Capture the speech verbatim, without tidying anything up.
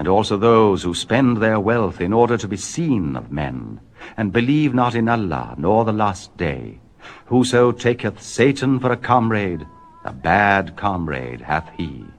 and also those who spend their wealth in order to be seen of men, and believe not in Allah nor the last day. Whoso taketh Satan for a comrade, a bad comrade hath he.